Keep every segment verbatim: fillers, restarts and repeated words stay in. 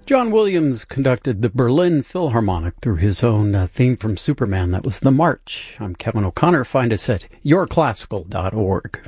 John Williams conducted the Berlin Philharmonic through his own uh, theme from Superman. That was The March. I'm Kevin O'Connor. Find us at your classical dot org.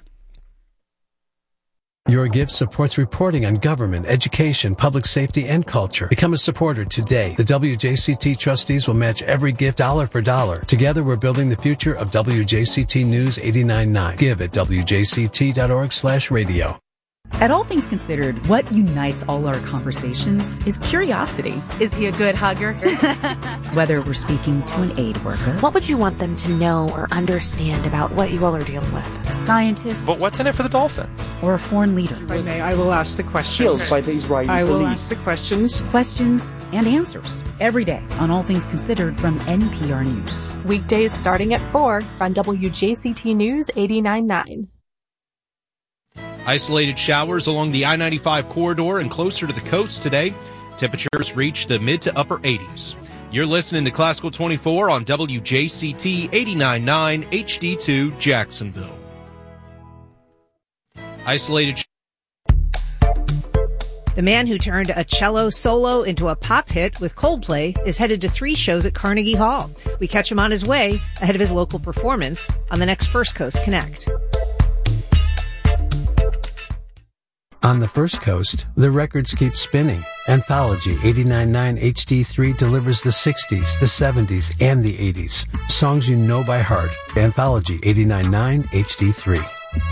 Your gift supports reporting on government, education, public safety, and culture. Become a supporter today. The W J C T trustees will match every gift dollar for dollar. Together, we're building the future of W J C T News eighty-nine point nine. Give at W J C T dot org slash radio. At All Things Considered, what unites all our conversations is curiosity. Is he a good hugger? Whether we're speaking to an aid worker. What would you want them to know or understand about what you all are dealing with? A scientist. But what's in it for the Dolphins? Or a foreign leader. If I may, I will ask the questions. Killed by the Israeli I will police. ask the questions. Questions and answers. Every day on All Things Considered from N P R News. Weekdays starting at four on W J C T News eighty-nine point nine. Isolated showers along the I ninety-five corridor and closer to the coast today. Temperatures reach the mid to upper eighties. You're listening to Classical twenty-four on W J C T eighty-nine point nine H D two Jacksonville. Isolated sh- The man who turned a cello solo into a pop hit with Coldplay is headed to three shows at Carnegie Hall. We catch him on his way ahead of his local performance on the next First Coast Connect. On the First Coast, the records keep spinning. Anthology eighty-nine point nine H D three delivers the sixties, the seventies, and the eighties. Songs you know by heart. Anthology eighty-nine point nine H D three.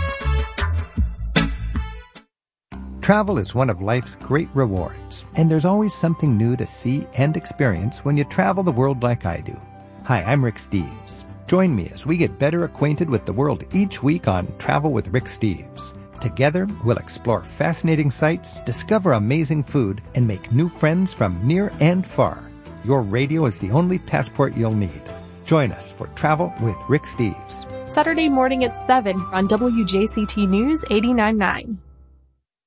Travel is one of life's great rewards, and there's always something new to see and experience when you travel the world like I do. Hi, I'm Rick Steves. Join me as we get better acquainted with the world each week on Travel with Rick Steves. Together, we'll explore fascinating sights, discover amazing food, and make new friends from near and far. Your radio is the only passport you'll need. Join us for Travel with Rick Steves. Saturday morning at seven on W J C T News eighty-nine point nine.